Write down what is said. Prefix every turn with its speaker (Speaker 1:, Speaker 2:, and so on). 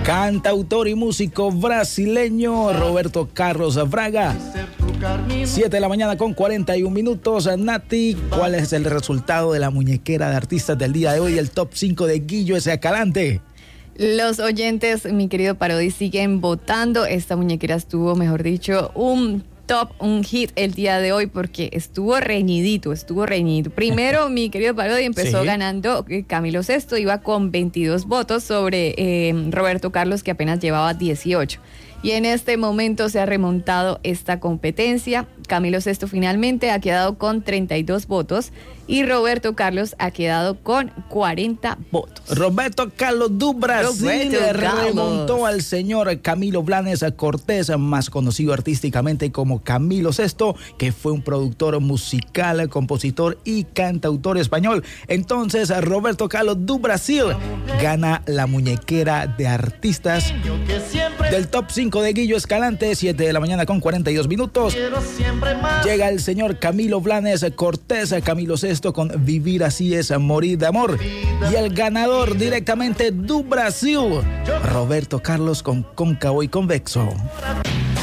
Speaker 1: Cantautor y músico brasileño Roberto Carlos Braga. 7 de la mañana con 41 minutos. Nati, ¿cuál es el resultado de la muñequera de artistas del día de hoy? El top 5 de Guillo Escalante.
Speaker 2: Los oyentes, mi querido Parodi, siguen votando. Esta muñequera estuvo, mejor dicho, un hit el día de hoy porque estuvo reñidito. Primero, mi querido Parodi empezó ganando Camilo Sesto, iba con 22 votos sobre Roberto Carlos, que apenas llevaba 18. Y en este momento se ha remontado esta competencia. Camilo Sesto finalmente ha quedado con 32 votos y Roberto Carlos ha quedado con 40 votos.
Speaker 1: Roberto Carlos do Brasil remontó al señor Camilo Blanes Cortés, más conocido artísticamente como Camilo Sesto, que fue un productor musical, compositor y cantautor español. Entonces, Roberto Carlos do Brasil gana la muñequera de artistas del top 5 de Guillo Escalante. 7 de la mañana con 42 minutos. Llega el señor Camilo Blanes Cortés, Camilo Sesto con Vivir así es morir de amor. Y el ganador directamente do Brasil, Roberto Carlos con Cóncavo y Convexo.